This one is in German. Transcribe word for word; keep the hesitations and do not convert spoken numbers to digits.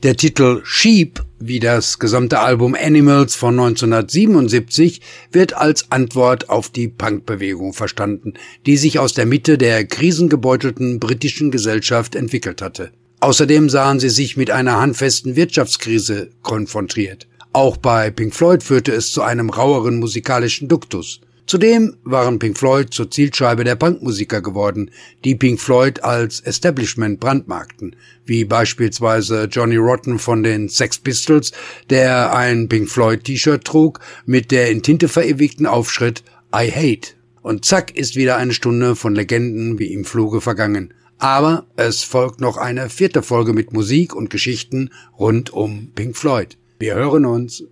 Der Titel Sheep, wie das gesamte Album Animals von neunzehnhundertsiebenundsiebzig, wird als Antwort auf die Punkbewegung verstanden, die sich aus der Mitte der krisengebeutelten britischen Gesellschaft entwickelt hatte. Außerdem sahen sie sich mit einer handfesten Wirtschaftskrise konfrontiert. Auch bei Pink Floyd führte es zu einem raueren musikalischen Duktus. Zudem waren Pink Floyd zur Zielscheibe der Punkmusiker geworden, die Pink Floyd als Establishment brandmarkten, wie beispielsweise Johnny Rotten von den Sex Pistols, der ein Pink Floyd T-Shirt trug mit der in Tinte verewigten Aufschrift I Hate. Und zack ist wieder eine Stunde von Legenden wie im Fluge vergangen. Aber es folgt noch eine vierte Folge mit Musik und Geschichten rund um Pink Floyd. Wir hören uns.